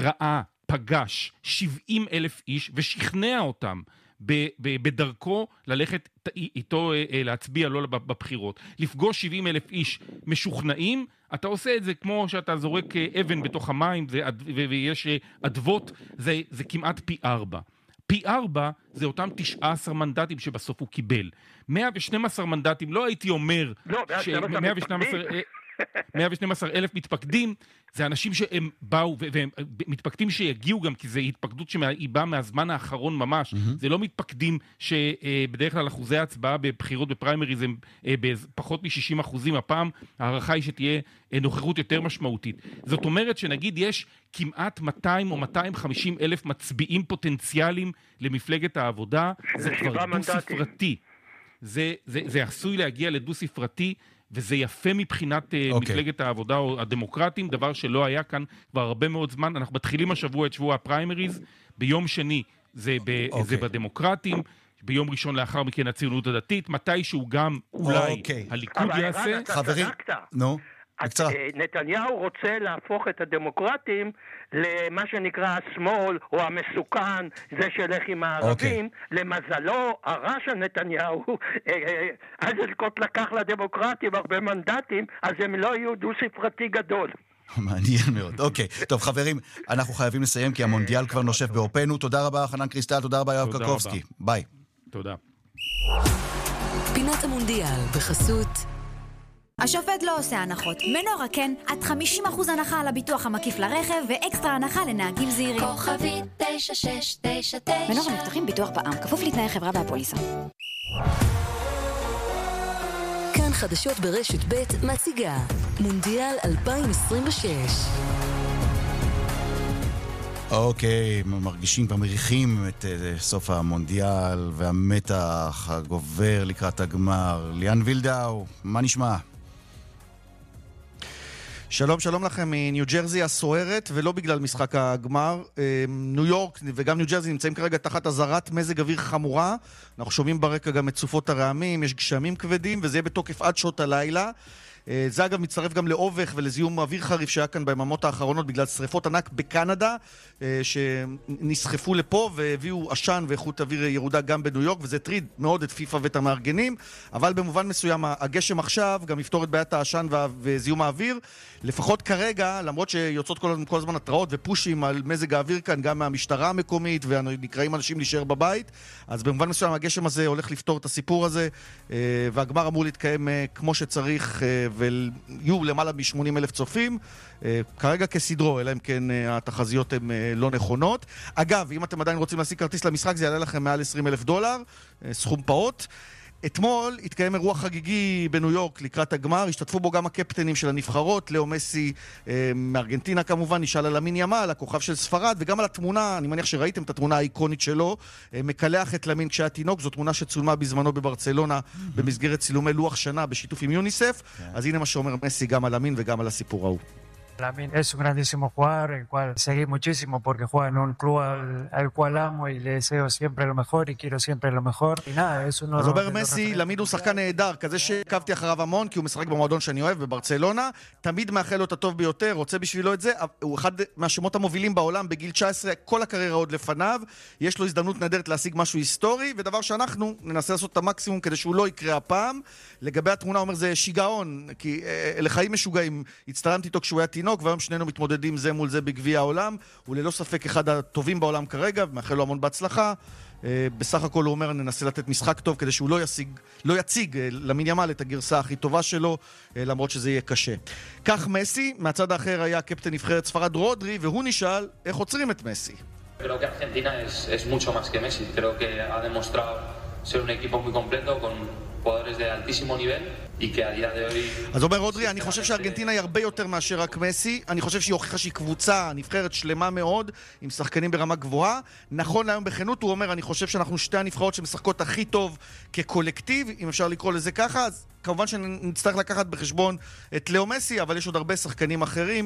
ראה, פגש 70,000 איש ושכנע אותם בדרכו ללכת איתו להצביע לו בבחירות. לפגוש 70,000 איש משוכנעים, אתה עושה את זה כמו שאתה זורק אבן בתוך המים ויש אדוות, זה כמעט פי 4. פי 4 זה אותם 19 מנדטים שבסוף הוא קיבל. 112 מנדטים, לא הייתי אומר... לא, 112,000 מתפקדים, זה אנשים שהם באו, והם מתפקדים שיגיעו גם, כי זה התפקדות שהיא באה מהזמן האחרון ממש. זה לא מתפקדים שבדרך כלל אחוזי ההצבעה בבחירות בפריימריז הם פחות מ-60%. הפעם הערכה היא שתהיה נוכחות יותר משמעותית. זאת אומרת שנגיד יש כמעט 200 או 250 אלף מצביעים פוטנציאליים למפלגת העבודה, זה כבר דו-ספרתי. זה עשוי להגיע לדו-ספרתי, וזה יפה מבחינת מפלגת העבודה או הדמוקרטים, דבר שלא היה כאן כבר הרבה מאוד זמן. אנחנו מתחילים השבוע את שבוע הפריימריז, ביום שני זה בדמוקרטים, ביום ראשון לאחר מכן הציונות הדתית, מתישהו גם אולי הליכוד יעשה. חברים, נו. נתניהו רוצה להפוך את הדמוקרטים למה שנקרא השמאל או המסוכן, זה שהלך עם הערבים. למזלו הרע של נתניהו, איזנקוט לקח לדמוקרטים הרבה מנדטים, אז הם לא יהיו דו-ספרתי גדול. מעניין מאוד. אוקיי, טוב חברים, אנחנו חייבים לסיים כי המונדיאל כבר נושף בעורפנו. תודה רבה חנן קריסטל, תודה רבה יואב קרקובסקי. ביי. תודה. פינת המונדיאל בחסות השופט לא עושה הנחות. מנורה כן, עד 50% הנחה על הביטוח המקיף לרכב ואקסטרה הנחה לנהגים זהירים. כוכבי 9699. מנורה מבטחים ביטוח בע"מ, כפוף לתנאי חברה והפוליסה. כאן חדשות ברשת ב' מציגה מונדיאל 2026. אוקיי, מרגישים ומריחים את סוף המונדיאל והמתח הגובר לקראת הגמר. ליאן וילדאו, מה נשמע? שלום לכם מניו ג'רזי הסוערת, ולא בגלל משחק הגמר. ניו יורק וגם ניו ג'רזי נמצאים כרגע תחת אזהרת מזג אוויר חמורה. אנחנו שומעים ברקע גם את סופות הרעמים, יש גשמים כבדים, וזה יהיה בתוקף עד שעות הלילה. זה אגב מצטרף גם לאובך ולזיהום אוויר חריף שהיה כאן ביממות האחרונות בגלל שריפות ענק בקנדה שנסחפו לפה והביאו עשן ואיכות אוויר ירודה גם בניו יורק, וזה טריד מאוד את פיפה ואת המארגנים, אבל במובן מסוים הגשם עכשיו גם יפתור את בעיית העשן וזיהום האוויר, לפחות כרגע, למרות שיוצאות כל הזמן התראות ופושים על מזג האוויר כאן גם מהמשטרה המקומית ונקראים אנשים להישאר בבית, אז במובן מסוים הגשם הזה הולך לפתור את הסיפור הזה, והגמר אמור להתקיים כמו שצריך, ויהיו למעלה מ-80,000 צופים, כרגע כסדרו, אלא אם כן התחזיות הן לא נכונות. אגב, אם אתם עדיין רוצים להשיג כרטיס למשחק, זה יעלה לכם מעל $20,000, סכום פעוט. אתמול התקיים אירוע חגיגי בניו יורק לקראת הגמר, השתתפו בו גם הקפטנים של הנבחרות, לאו מסי מארגנטינה כמובן, נשאל על למין ימל, הכוכב של ספרד, וגם על התמונה, אני מניח שראיתם את התמונה האיקונית שלו, מקלח את למין כשהיה תינוק, זו תמונה שצולמה בזמנו בברצלונה, במסגרת צילומי לוח שנה בשיתוף עם יוניסף, אז הנה מה שאומר מסי גם על למין וגם על הסיפור ההוא. Lamine es un grandísimo jugador, el cual seguí muchísimo porque juega en un club al cual amo y le deseo siempre lo mejor y quiero siempre lo mejor. Y nada, es uno... אז אומר מסי, למין הוא שחקן נהדר, כזה שעקבתי אחריו המון, כי הוא משחק במועדון שאני אוהב, בברצלונה, תמיד מאחל לו את הטוב ביותר, רוצה בשבילו את זה, הוא אחד מהשמות המובילים בעולם בגיל 19, כל הקריירה עוד לפניו, יש לו הזדמנות נהדרת להשיג משהו היסטורי, ודבר שאנחנו ננסה לעשות את המקסימום כדי שהוא לא יקרה הפעם. לגבי התמונה, אומר זה שיגעון, כי לחיים משוגעים, הצטלמתי איתו כשהוא היה תינוק, והיום שנינו מתמודדים זה מול זה בגביע העולם, הוא ללא ספק אחד הטובים בעולם כרגע, ומאחל לו המון בהצלחה. בסך הכל הוא אומר, ננסה לתת משחק טוב כדי שהוא לא יציג למין ימל את הגרסה הכי טובה שלו, למרות שזה יהיה קשה. כך מסי, מהצד האחר היה קפטן נבחרת ספרד רודרי, והוא נשאל איך עוצרים את מסי. Creo que Argentina es mucho más que Messi. Creo que ha demostrado ser un equipo muy completo con jugadores de altísimo nivel y que a día de hoy... אז אומר רודרי, אני חושב שארגנטינה היא הרבה יותר מאשר רק מסי, אני חושב שהיא הוכיחה שהיא קבוצה, נבחרת שלמה מאוד, עם שחקנים ברמה גבוהה. נכון להיום בכנות הוא אומר, אני חושב שאנחנו שתי הנבחרות שמשחקות הכי טוב כקולקטיב, אם אפשר לקרוא לזה ככה, אז כמובן שנצטרך לקחת בחשבון את לאו מסי, אבל יש עוד הרבה שחקנים אחרים.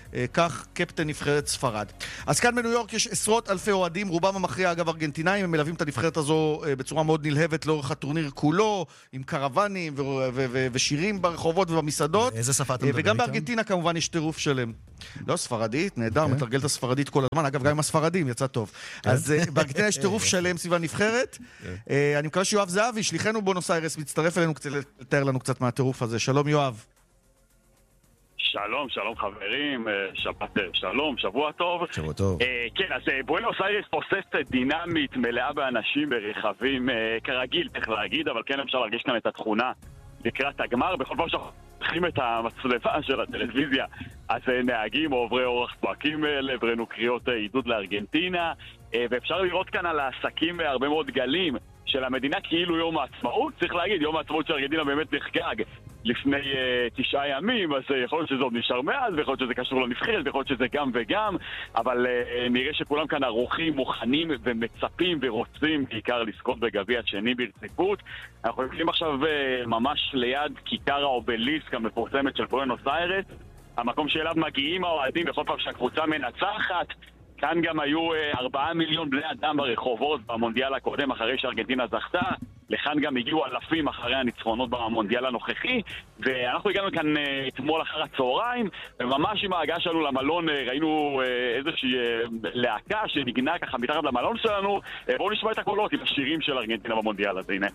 כך קפטן נבחרת ספרד. אז כאן בניו יורק יש עשרות אלפי אוהדים, רובם המכריע אגב ארגנטינאים, הם מלווים את הנבחרת הזו בצורה מאוד נלהבת לאורך הטורניר כולו, עם קרוונים ושירים ברחובות ובמסעדות. איזה שפה אתה מדבר וגם בארגנטינה כמובן יש טירוף שלם. לא, ספרדית, נהדר, מתרגל את הספרדית כל הזמן, אגב גם עם הספרדים יצא טוב. אז בארגנטינה יש טירוף שלם סביב הנבחרת. אני מקווה שיואב זהבי, שליחנו בונוס איירס, מצטרף אלינו קצת לתאר לנו קצת מהטירוף הזה. שלום יואב. שלום, שלום חברים, שבת שלום, שבוע טוב. שבוע טוב. כן, אז בואנוס איירס פוססת דינמית, מלאה באנשים ברכבים, כרגיל, צריך להגיד, אבל כן אפשר להרגיש כאן את התכונה לקראת הגמר. בכל פעם שאנחנו צריכים את המצלמה של הטלוויזיה, אז נהגים או עוברי אורח צועקים לעברנו קריאות עידוד לארגנטינה, ואפשר לראות כאן על העסקים הרבה מאוד גלים של המדינה כאילו יום העצמאות. צריך להגיד, יום העצמאות של ארגנטינה באמת נחגג לפני 9 ימים, אז יכול להיות שזה עוד נשאר מאז, ויכול להיות שזה קשור לנבחרת, ויכול להיות שזה גם וגם, אבל נראה שכולם כאן ערוכים, מוכנים ומצפים ורוצים בעיקר לזכות בגביע שני ברציפות. אנחנו נמצאים עכשיו ממש ליד כיכר האובליסק המפורסמת של בואנוס איירס, המקום שאליו מגיעים האוהדים בכל פעם שהקבוצה מנצחת. כאן גם היו 4 מיליון בני אדם ברחובות במונדיאל הקודם אחרי שארגנטינה זכתה. לכאן גם הגיעו אלפים אחרי הניצחונות במונדיאל הנוכחי, ואנחנו הגענו כאן אתמול אחר הצהריים, וממש עם ההגעה שלנו למלון ראינו איזושהי להקה שנגנה ככה מתחת למלון שלנו. בואו נשמע את הקולות עם השירים של ארגנטינה במונדיאל הזה, הנה.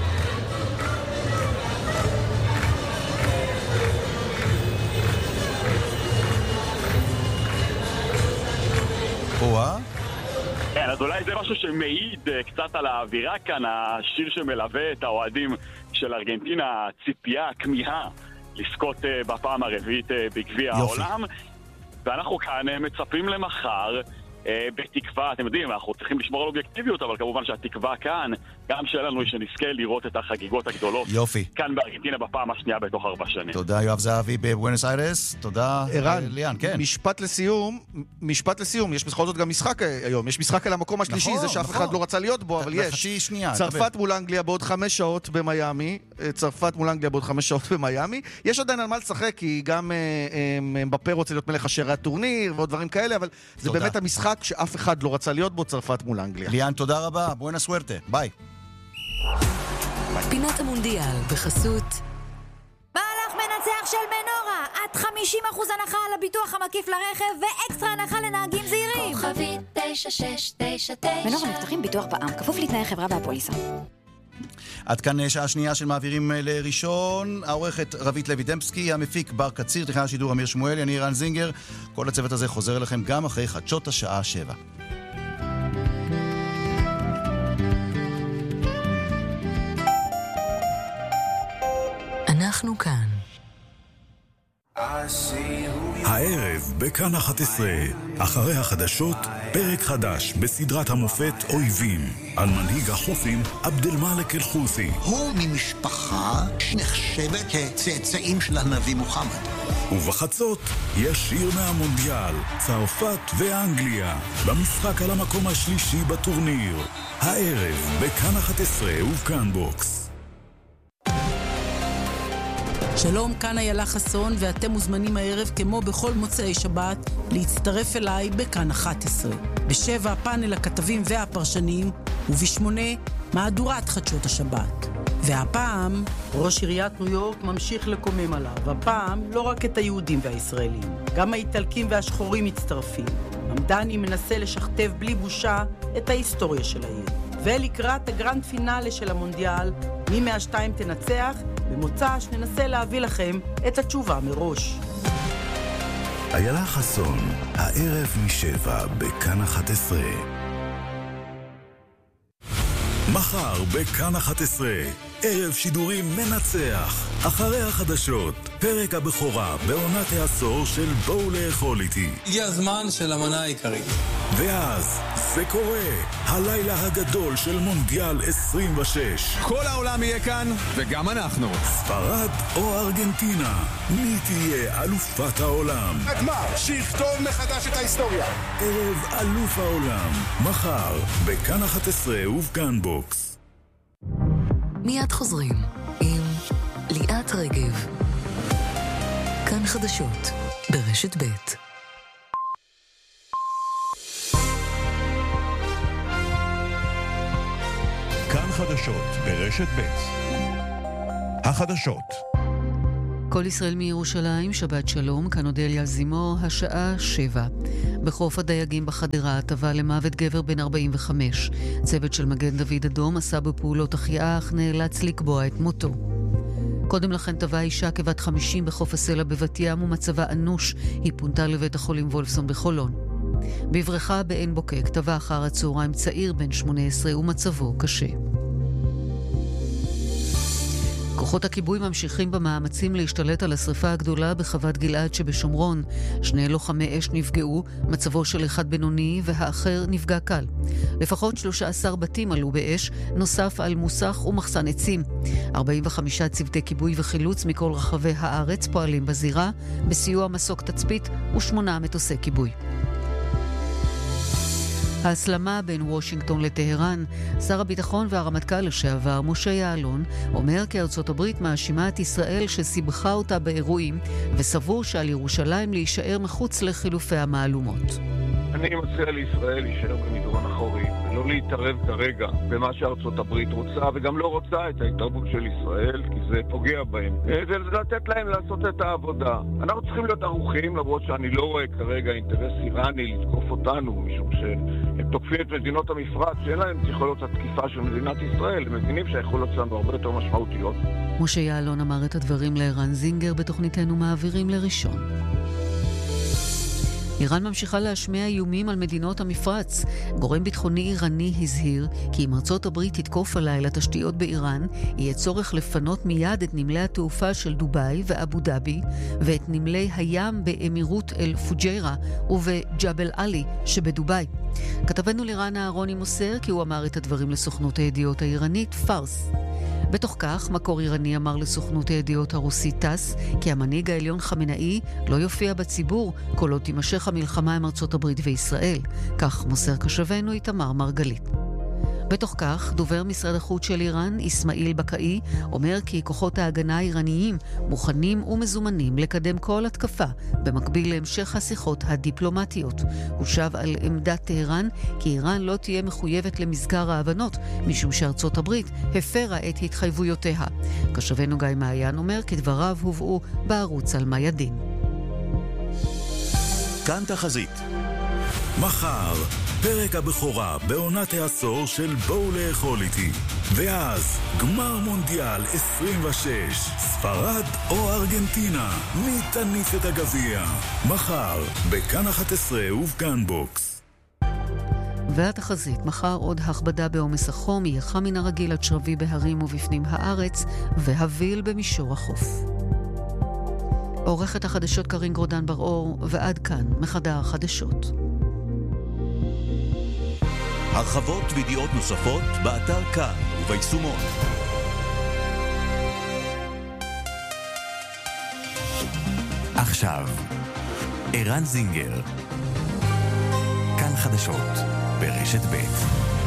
כן, אז אולי זה משהו שמעיד קצת על האווירה כאן, השיר שמלווה את האוהדים של ארגנטינה, הציפייה, הכמיהה לזכות בפעם הרביעית בגביע העולם. ואנחנו כאן מצפים למחר בתקווה, אתם יודעים, אנחנו צריכים לשמור על אובייקטיביות, אבל כמובן שהתקווה כאן, גם שלנו היא שנזכה לראות את החגיגות הגדולות. יופי. כאן בארגנטינה בפעם השנייה בתוך 4 שנים. תודה יואב זהבי בבואנוס איירס, תודה ליאן, כן. משפט לסיום, יש בכל זאת גם משחק היום, יש משחק על המקום השלישי, זה שאף אחד לא רצה להיות בו, אבל יש. צרפת מול אנגליה בעוד 5 שעות במיימי, יש עדיין על מה לשחק, כי גם מבפה רוצה להיות מלך השערי הטורניר ועוד דברים כאלה, אבל זה באמת המשחק שאף אחד לא רצה להיות בו, צרפת מול אנגליה. ליאן, תודה רבה, בואנה סוורטה, ביי. פינת המונדיאל בחסות מהלך מנצח של מנורה, עד 50% הנחה על הביטוח המקיף לרכב ואקסטרה הנחה לנהגים זהירים. כוכבית 9699 מנורה מבטחים ביטוח בע"מ, כפוף לתנאי חברה והפוליסה. עד כאן שעה שנייה של מעבירים לראשון. העורכת רבית לוי דמפסקי, המפיק בר קציר, טכנאי השידור אמיר שמואלי, אני רן זינגר. כל הצוות הזה חוזר אליכם גם אחרי חדשות השעה 7. אנחנו כאן. הערב בכאן 11, אחרי החדשות, פרק חדש בסדרת המופת אויבים, על מנהיג החות'ים עבדאלמאלק אל-חות'י. הוא ממשפחה שנחשבת כצאצאים של הנביא מוחמד. ובחצות, ישיר מהמונדיאל, צרפת ואנגליה, במשחק על המקום השלישי בטורניר. הערב בכאן 11 ובכאן בוקס. שלום, כאן איילה חסון, ואתם מוזמנים הערב כמו בכל מוצאי שבת להצטרף אליי בכאן 11. ב7 פאנל הכתבים והפרשנים, וב8 מהדורת חדשות השבת. והפעם ראש עיריית ניו יורק ממשיך לקומם עליו, הפעם לא רק את היהודים והישראלים, גם האיטלקים והשחורים מצטרפים. ממדני מנסה לשכתב בלי בושה את ההיסטוריה של העיר. ולקראת הגרנד פינאלה של המונדיאל, מי מהשתיים תנצח, במוצ"ש ננסה להביא לכם את התשובה מראש. איילה חסון, הערב מ7 בכאן 11. מחר בכאן 11, ערב שידורים מנצח, אחרי החדשות, פרק הבכורה בעונת העשור של בואו לאכול איתי. הגיע הזמן של המנה העיקרית. ואז זה קורה, הלילה הגדול של מונדיאל 26. כל העולם יהיה כאן, וגם אנחנו. ספרד או ארגנטינה, מי תהיה אלופת העולם? הגמר, שיכתוב מחדש את ההיסטוריה. ערב אלוף העולם, מחר בכאן 11 ובכאן בוקס. מיד חוזרים עם ליאת רגב. כאן חדשות ברשת ב'. החדשות ברשת ב'. החדשות. כל ישראל מירושלים, שבת שלום, כאן אודליה זימו, השעה 7. בחוף הדייגים בחדרה, טבע למוות גבר בן 45. צוות של מגן דוד אדום עשה בפעולות החייאה, אך נאלץ לקבוע את מותו. קודם לכן טבע אישה כבת 50 בחוף הסלע בבת ים ומצבה אנוש. היא פונתה לבית החולים וולפסון בחולון. בברכה בעין בוקק טבע אחר הצהריים צעיר בן 18 ומצבו קשה. כוחות הכיבוי ממשיכים במאמצים להשתלט על השריפה הגדולה בחוות גלעד שבשומרון. 2 לוחמי אש נפגעו, מצבו של אחד בינוני והאחר נפגע קל. לפחות 13 בתים עלו באש, נוסף על מוסך ומחסן עצים. 45 צוותי כיבוי וחילוץ מכל רחבי הארץ פועלים בזירה, בסיוע מסוק תצפית ו8 מטוסי כיבוי. ההסלמה בין וושינגטון לטהרן. שר הביטחון והרמטכ"ל לשעבר משה יעלון אומר כי ארצות הברית מאשימה את ישראל שסיבכה אותה באירועים וסבור שעל ירושלים להישאר מחוץ לחילופי המעלומות. אני מציע לישראל להישאר במדרון אחורי ולא להתערב כרגע במה שארצות הברית רוצה וגם לא רוצה את ההתערבות של ישראל כי זה פוגע בהם. זה לתת להם לעשות את העבודה. אנחנו צריכים להיות ערוכים למרות שאני לא רואה כרגע אינטרס איראני לתקוף אותנו משום שהם תוקפים את מדינות המפרץ שאין להם יכולות התקיפה של מדינת ישראל. הם מבינים שהיכולות שלנו הרבה יותר משמעותיות. משה יעלון אמר את הדברים לערן זינגר בתוכניתנו מעבירים לראשון. איראן ממשיכה להשמיע איומים על מדינות המפרץ. גורם ביטחוני איראני הזהיר כי אם ארצות הברית תתקוף הלילה תשתיות באיראן, יהיה צורך לפנות מיד את נמלי התעופה של דובאי ואבו דאבי, ואת נמלי הים באמירות אל פוג'ירה ובג'בל עלי שבדובאי. כתבנו לירן אהרוני מוסר כי הוא אמר את הדברים לסוכנות הידיעות האיראנית פארס. בתוך כך, מקור איראני אמר לסוכנות הידיעות הרוסית טס כי המנהיג העליון חמינאי לא יופיע בציבור כל עוד תימשך המלחמה עם ארצות הברית וישראל. כך מוסר קשבנו איתמר מרגלית. בתוך כך, דובר משרד החוץ של איראן, איסמאעיל בקאי, אומר כי כוחות ההגנה האיראניים מוכנים ומזומנים לקדם כל התקפה, במקביל להמשך השיחות הדיפלומטיות. הוא שב על עמדת טהרן כי איראן לא תהיה מחויבת למזכר ההבנות, משום שארצות הברית הפרה את התחייבויותיה. קשבנו גיא מעיין אומר כי דבריו הובאו בערוץ על מיידין. כאן תחזית. מחר, פרק הבכורה בעונת העשור של בואו לאכול איתי. ואז, גמר מונדיאל 26, ספרד או ארגנטינה, מי תניף את הגביע? מחר, בכאן 11 ובכאן בוקס. והתחזית, מחר עוד הכבדה בעומס החום, יהיה חם מן הרגיל עד שרבי בהרים ובפנים הארץ, והביל במישור החוף. עורכת החדשות קרין גרודן בר-אור, ועד כאן מחדר החדשות. הרחבות וידיעות נוספות באתר כאן וביישומון. עכשיו, ערן זינגר. כאן חדשות ברשת ב'.